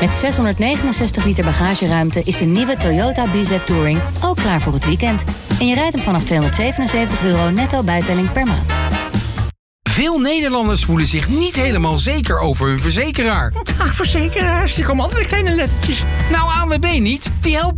Met 669 liter bagageruimte is de nieuwe Toyota BZ Touring ook klaar voor het weekend. En je rijdt hem vanaf €277 netto bijtelling per maand. Veel Nederlanders voelen zich niet helemaal zeker over hun verzekeraar. Ach, verzekeraars, die komen altijd met kleine lettertjes. Nou, ANWB niet. Die helpt